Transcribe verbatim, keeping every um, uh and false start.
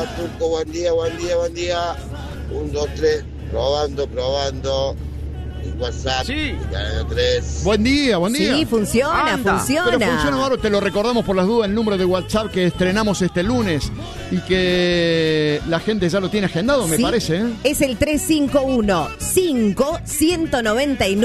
Turco, buen día, buen día, buen día. Un, dos, tres, probando, probando. El WhatsApp, Sí. Cadena tres. Buen día, buen día. Sí, funciona, Anda. funciona. Pero funciona, ahora te lo recordamos por las dudas, el número de WhatsApp que estrenamos este lunes y que la gente ya lo tiene agendado, me Sí, parece, ¿eh? es el tres cinco uno, cinco, uno nueve nueve.